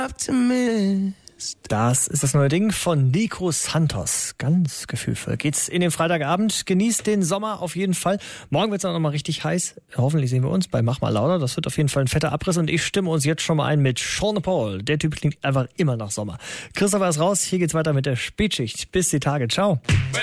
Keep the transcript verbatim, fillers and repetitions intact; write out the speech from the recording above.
Das ist das neue Ding von Nico Santos. Ganz gefühlvoll. Geht's in den Freitagabend. Genießt den Sommer auf jeden Fall. Morgen wird's auch noch mal richtig heiß. Hoffentlich sehen wir uns bei Mach mal lauter. Das wird auf jeden Fall ein fetter Abriss und ich stimme uns jetzt schon mal ein mit Sean Paul. Der Typ klingt einfach immer nach Sommer. Christopher ist raus. Hier geht's weiter mit der Spätschicht. Bis die Tage. Ciao.